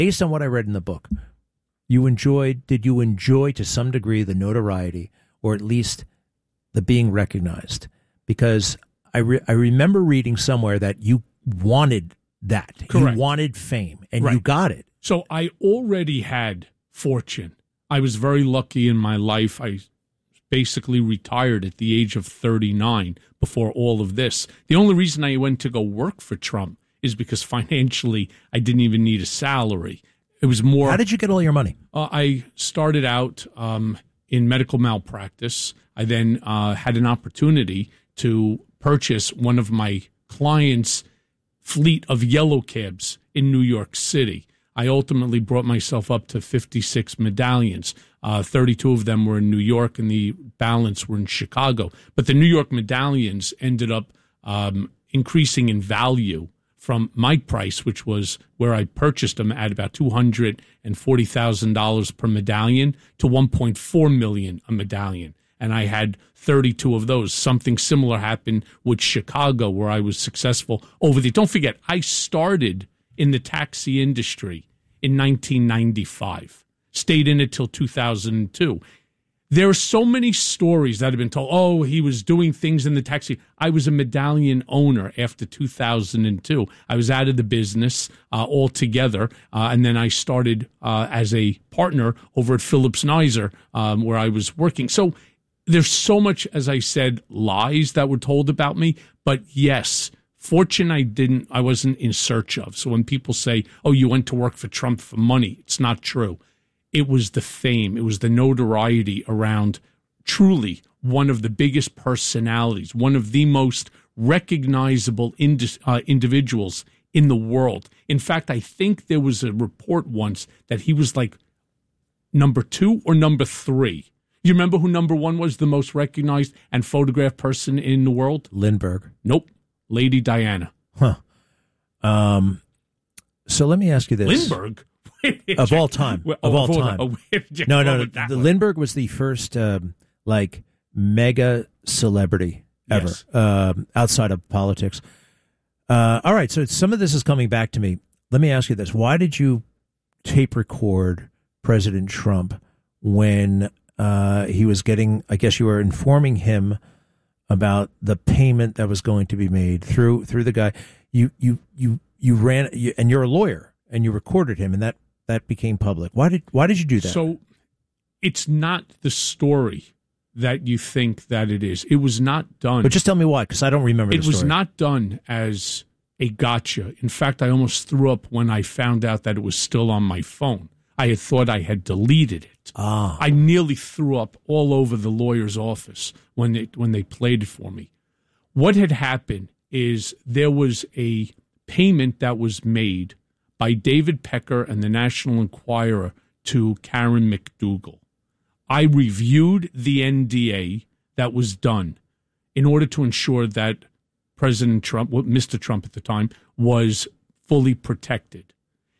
Based on what I read in the book, did you enjoy to some degree the notoriety, or at least the being recognized? Because I remember reading somewhere that you wanted that. Correct. You wanted fame, and Right. you got it. So I already had fortune. I was very lucky in my life. I basically retired at the age of 39 before all of this. The only reason I went to go work for Trump is because financially I didn't even need a salary. It was more... How did you get all your money? I started out in medical malpractice. I then had an opportunity to purchase one of my clients' fleet of yellow cabs in New York City. I ultimately brought myself up to 56 medallions. 32 of them were in New York, and the balance were in Chicago. But the New York medallions ended up increasing in value from my price, which was where I purchased them at about $240,000 per medallion, to $1.4 million a medallion. And I had 32 of those. Something similar happened with Chicago, where I was successful over there. Don't forget, I started in the taxi industry in 1995, stayed in it till 2002. There are so many stories that have been told. Oh, he was doing things in the taxi. I was a medallion owner after 2002. I was out of the business altogether, and then I started as a partner over at Phillips Nizer, where I was working. So there's so much, as I said, lies that were told about me. But yes, fortune I wasn't in search of. So when people say, oh, you went to work for Trump for money, it's not true. It was the fame. It was the notoriety around truly one of the biggest personalities, one of the most recognizable individuals in the world. In fact, I think there was a report once that he was like number 2 or number 3. You remember who number 1 was, the most recognized and photographed person in the world? Lindbergh. Nope. Lady Diana. Huh. So let me ask you this. Lindbergh? Of all time. Of all time. No. Lindbergh was the first mega celebrity ever, Yes. outside of politics. All right, so some of this is coming back to me. Let me ask you this. Why did you tape record President Trump when he was getting, I guess you were informing him about the payment that was going to be made through the guy. You ran, and you're a lawyer, and you recorded him, and that became public. Why did you do that? So it's not the story that you think that it is. It was not done. But just tell me why, because I don't remember the story. It was not done as a gotcha. In fact, I almost threw up when I found out that it was still on my phone. I had thought I had deleted it. I nearly threw up all over the lawyer's office when they played it for me. What had happened is there was a payment that was made by David Pecker and the National Enquirer to Karen McDougal. I reviewed the NDA that was done in order to ensure that President Trump, Mr. Trump at the time, was fully protected.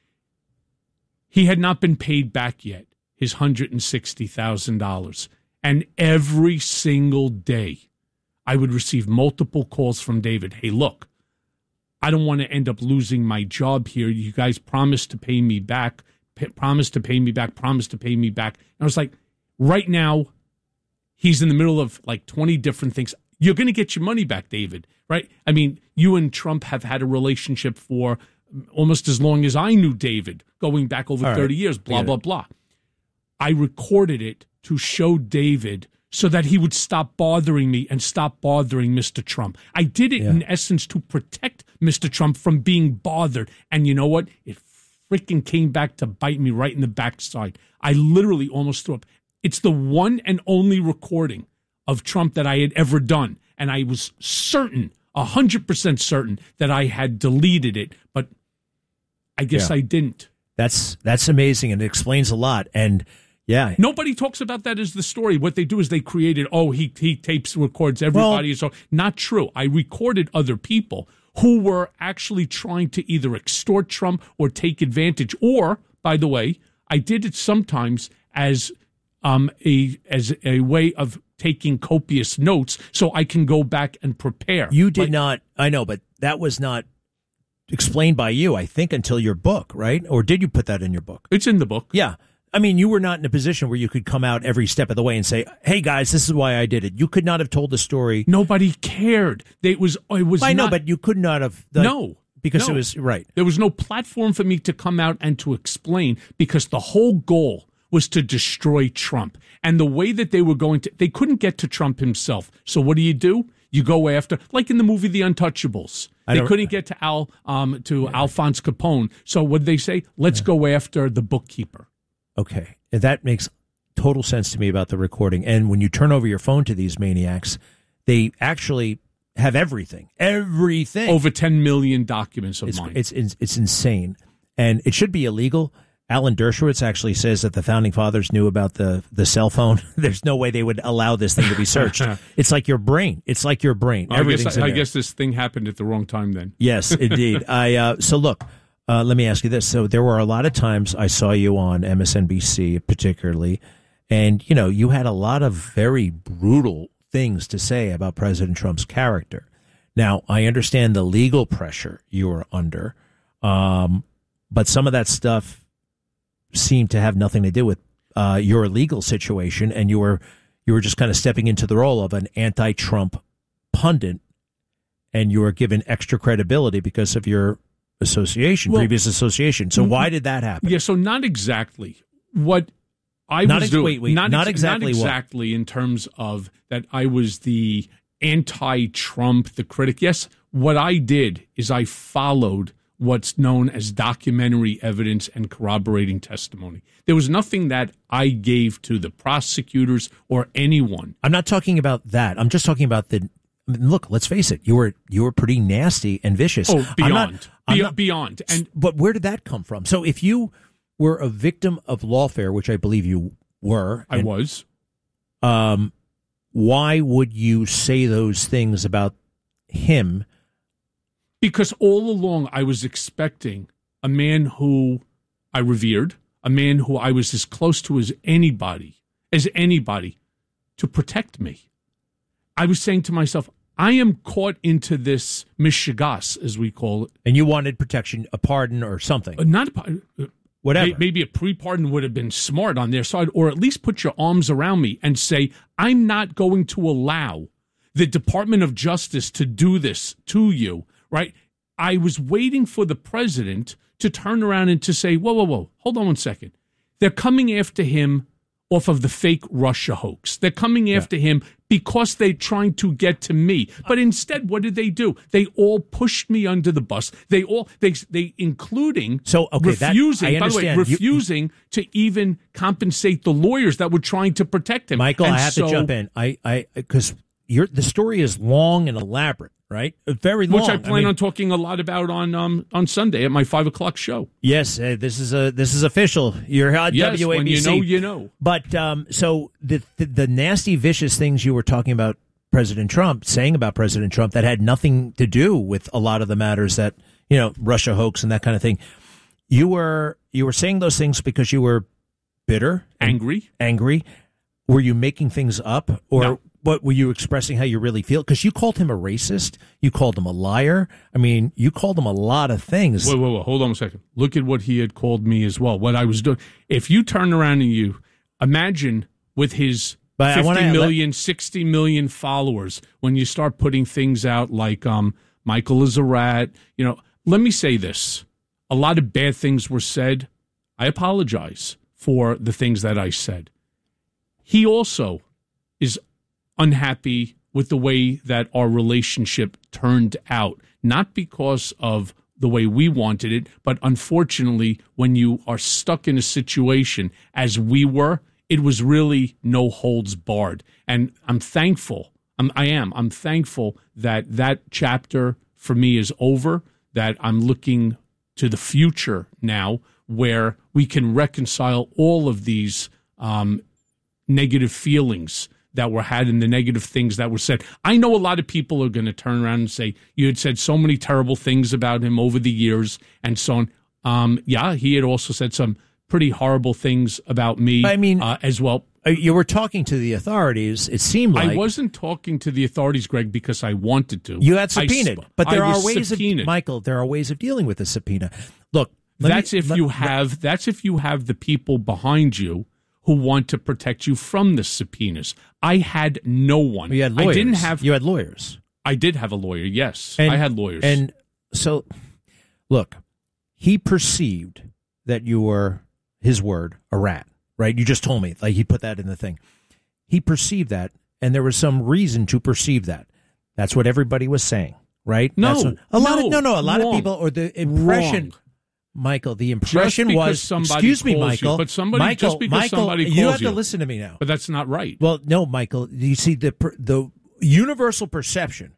He had not been paid back yet, his $160,000. And every single day, I would receive multiple calls from David. Hey, look, I don't want to end up losing my job here. You guys promised to pay me back, promised to pay me back. And I was like, right now, he's in the middle of like 20 different things. You're going to get your money back, David, right? I mean, you and Trump have had a relationship for almost as long as I knew David, going back over 30 years, blah, blah, blah. I recorded it to show David so that he would stop bothering me and stop bothering Mr. Trump. I did it in essence to protect Mr. Trump from being bothered. And you know what? It freaking came back to bite me right in the backside. I literally almost threw up. It's the one and only recording of Trump that I had ever done. And I was certain, 100% certain, that I had deleted it. But I guess I didn't. That's amazing, and it explains a lot. And yeah, nobody talks about that as the story. What they do is they created, he tapes, records everybody. So not true. I recorded other people who were actually trying to either extort Trump or take advantage. Or, by the way, I did it sometimes as a way of taking copious notes so I can go back and prepare. You did not. I know, but that was not explained by you, I think, until your book, right? Or did you put that in your book? It's in the book. Yeah. I mean, you were not in a position where you could come out every step of the way and say, hey, guys, this is why I did it. You could not have told the story. Nobody cared. It was I know, but you could not have. No. Because it was, right. There was no platform for me to come out and to explain, because the whole goal was to destroy Trump. And the way that they were going to, they couldn't get to Trump himself. So what do? You go after, like in the movie The Untouchables. They couldn't get to Alphonse Capone. So what did they say? Let's go after the bookkeeper. Okay. That makes total sense to me about the recording. And when you turn over your phone to these maniacs, they actually have everything. Everything. Over 10 million documents of mine. It's insane. And it should be illegal. Alan Dershowitz actually says that the founding fathers knew about the cell phone. There's no way they would allow this thing to be searched. It's like your brain. It's like your brain. I guess this thing happened at the wrong time then. Yes, indeed. So look, let me ask you this. So there were a lot of times I saw you on MSNBC particularly, and you had a lot of very brutal things to say about President Trump's character. Now, I understand the legal pressure you were under, but some of that stuff seemed to have nothing to do with your legal situation, and you were just kind of stepping into the role of an anti-Trump pundit, and you were given extra credibility because of your previous association. So why did that happen? Yeah, so not exactly what I was doing. Not exactly in terms of that I was the anti-Trump, the critic. Yes, what I did is I followed what's known as documentary evidence and corroborating testimony. There was nothing that I gave to the prosecutors or anyone. I'm not talking about that. I'm just talking about look, let's face it, you were pretty nasty and vicious. Oh, beyond. But where did that come from? So if you were a victim of lawfare, which I believe you were. I was. Why would you say those things about him? Because all along I was expecting a man who I revered, a man who I was as close to as anybody, to protect me. I was saying to myself, I am caught into this mishigas, as we call it. And you wanted protection, a pardon or something. Whatever. Maybe a pre-pardon would have been smart on their side, or at least put your arms around me and say, I'm not going to allow the Department of Justice to do this to you. Right? I was waiting for the president to turn around and to say, whoa, hold on one second. They're coming after him off of the fake Russia hoax. They're coming after him because they're trying to get to me. But instead, what did they do? They all pushed me under the bus. They including refusing to even compensate the lawyers that were trying to protect him. Michael, I have to jump in. Because the story is long and elaborate. Right, very long. Which I plan on talking a lot about on Sunday at my 5:00 show. Yes, this is official. You're on WABC. When you know. But so the nasty, vicious things you were talking about saying about President Trump that had nothing to do with a lot of the matters that Russia hoax and that kind of thing. You were saying those things because you were bitter, angry. Were you making things up, or? No. What were you expressing how you really feel? Because you called him a racist. You called him a liar. I mean, you called him a lot of things. Whoa. Hold on a second. Look at what he had called me as well. What I was doing. If you turn around and you imagine with his 60 million followers, when you start putting things out like Michael is a rat, let me say this. A lot of bad things were said. I apologize for the things that I said. He also is unhappy with the way that our relationship turned out, not because of the way we wanted it, but unfortunately, when you are stuck in a situation as we were, it was really no holds barred. And I'm thankful. I'm thankful that chapter for me is over, that I'm looking to the future now where we can reconcile all of these negative feelings that were had and the negative things that were said. I know a lot of people are going to turn around and say, you had said so many terrible things about him over the years and so on. He had also said some pretty horrible things about me as well. You were talking to the authorities. It seemed like I wasn't talking to the authorities, Greg, because I wanted to. You had subpoenaed, but there are ways subpoenaed. of Michael. There are ways of dealing with a subpoena. Look, that's if you have the people behind you who want to protect you from the subpoenas. I had no one. You had lawyers. I didn't have. You had lawyers. I did have a lawyer. Yes, I had lawyers. And so, look, he perceived that you were, his word, a rat. Right? You just told me, like he put that in the thing. He perceived that, and there was some reason to perceive that. That's what everybody was saying, right? No, a lot of people, or the impression, wrong. Michael, the impression was, excuse me, Michael, but somebody somebody calls you have to listen to me now. But that's not right. Well, no, Michael, you see the universal perception,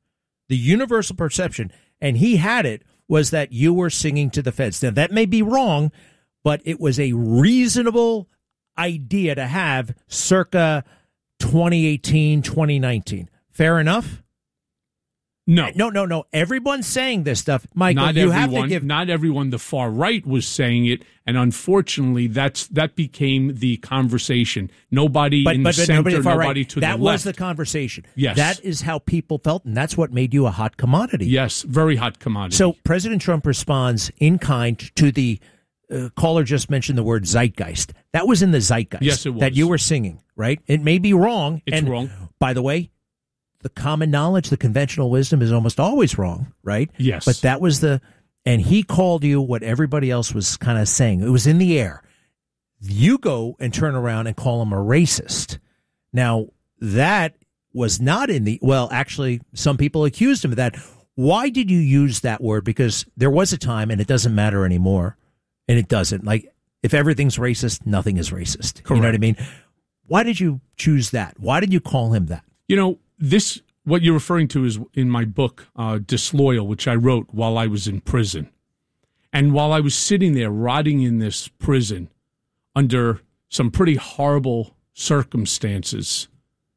and he had it, was that you were singing to the feds. Now, that may be wrong, but it was a reasonable idea to have circa 2018, 2019. Fair enough? No. Everyone's saying this stuff. Michael, have to give... Not everyone. The far right was saying it, and unfortunately, that became the conversation. Nobody in the center, nobody to the left. That was the conversation. Yes. That is how people felt, and that's what made you a hot commodity. Yes, very hot commodity. So President Trump responds in kind to the caller just mentioned the word zeitgeist. That was in the zeitgeist. Yes, it was. That you were singing, right? It may be wrong. It's wrong. By the way, the common knowledge, the conventional wisdom is almost always wrong, right? Yes. But that was and he called you what everybody else was kind of saying. It was in the air. You go and turn around and call him a racist. Now, that was not actually, some people accused him of that. Why did you use that word? Because there was a time, and it doesn't matter anymore. And it doesn't. Like, if everything's racist, nothing is racist. Correct. You know what I mean? Why did you choose that? Why did you call him that? What you're referring to is in my book, Disloyal, which I wrote while I was in prison. And while I was sitting there rotting in this prison under some pretty horrible circumstances,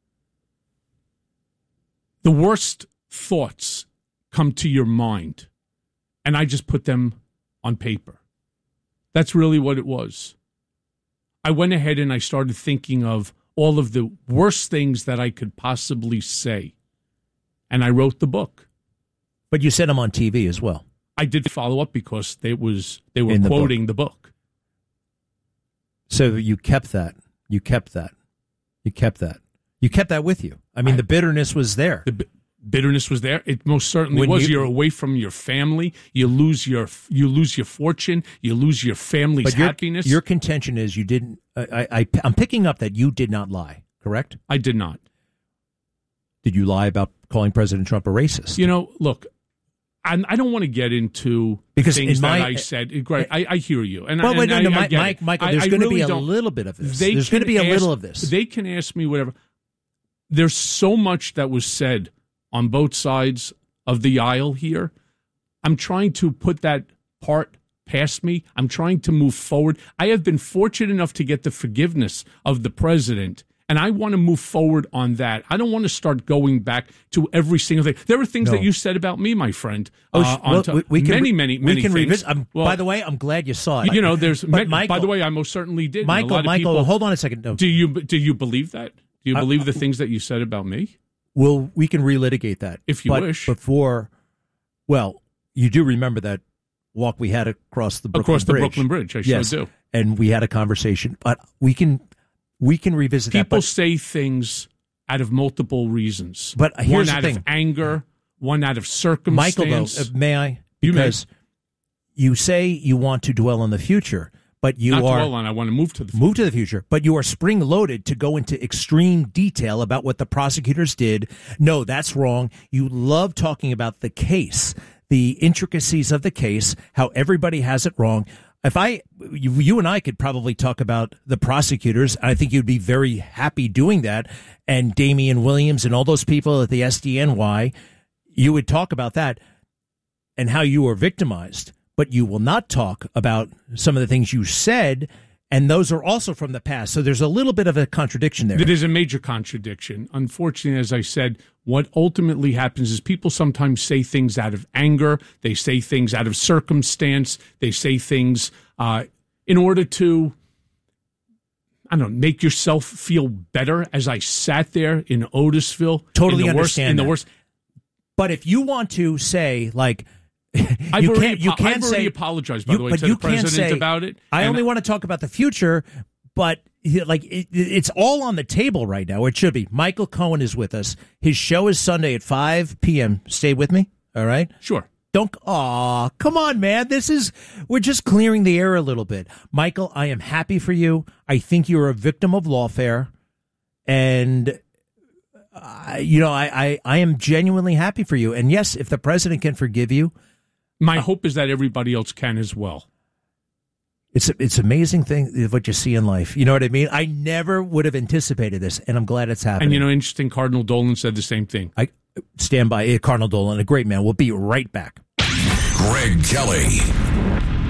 the worst thoughts come to your mind. And I just put them on paper. That's really what it was. I went ahead and I started thinking of all of the worst things that I could possibly say. And I wrote the book. But you said them on TV as well. I did follow up because they were quoting the book. So you kept that. You kept that with you. I mean, the bitterness was there. Bitterness was there. It most certainly was. You're away from your family. You lose your fortune. You lose your family's happiness. Your contention is you didn't. I'm picking up that you did not lie. Correct? I did not. Did you lie about calling President Trump a racist? Look, I don't want to get into things that I said. Greg, I hear you. Michael, there's going to be a little bit of this. There's going to be a little of this. They can ask me whatever. There's so much that was said on both sides of the aisle here. I'm trying to put that part past me. I'm trying to move forward. I have been fortunate enough to get the forgiveness of the president, and I want to move forward on that. I don't want to start going back to every single thing. There were things that you said about me, my friend. We can revisit. By the way, I'm glad you saw it. Michael, by the way, I most certainly did. Michael, hold on a second. No. Do you believe that? Do you believe the things that you said about me? Well, we can relitigate that if you wish. You do remember that walk we had across the Brooklyn Bridge. I sure do. And we had a conversation, but we can revisit that. People say things out of multiple reasons. But here's one the out thing. Of anger, one out of circumstance. Michael, though, may I? Because you say you want to dwell on the future, but you Not are dwell on. I want to move to the future. Move to the future, but you are spring-loaded to go into extreme detail about what the prosecutors did. No, that's wrong. You love talking about the case, the intricacies of the case, how everybody has it wrong. You and I could probably talk about the prosecutors. I think you'd be very happy doing that. And Damian Williams and all those people at the SDNY, you would talk about that and how you were victimized. But you will not talk about some of the things you said, and those are also from the past. So there's a little bit of a contradiction there. It is a major contradiction. Unfortunately, as I said, what ultimately happens is people sometimes say things out of anger. They say things out of circumstance. They say things in order to, I don't know, make yourself feel better as I sat there in Otisville. Totally in the worst. But if you want to say, like, I've already apologized, by the way, to the president about it. I only want to talk about the future, but like it's all on the table right now. It should be. Michael Cohen is with us. His show is Sunday at 5 p.m. Stay with me. All right? Sure. Come on, man. We're just clearing the air a little bit. Michael, I am happy for you. I think you're a victim of lawfare. And, I am genuinely happy for you. And yes, if the president can forgive you. My hope is that everybody else can as well. It's amazing thing what you see in life. You know what I mean? I never would have anticipated this, and I'm glad it's happening. And, interesting, Cardinal Dolan said the same thing. I stand by Cardinal Dolan, a great man. We'll be right back. Greg Kelly